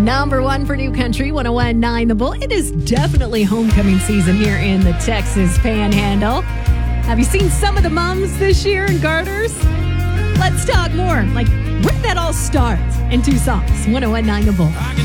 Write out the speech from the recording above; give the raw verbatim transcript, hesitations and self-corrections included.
Number one for New Country, one oh one point nine The Bull. It is definitely homecoming season here in the Texas Panhandle. Have you seen some of the moms this year in garters? Let's talk more. Like, where did that all start? In two songs, one oh one point nine The Bull.